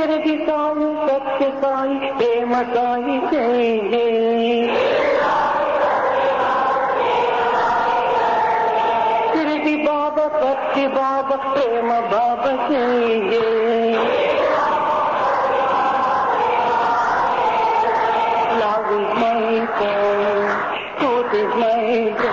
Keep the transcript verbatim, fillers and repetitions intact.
Shirdi Sai Satya Sai Prem Sai Jai Jai. Shirdi Baba Satya Baba Prem Baba Jai Jai. Love is my God, truth is my God.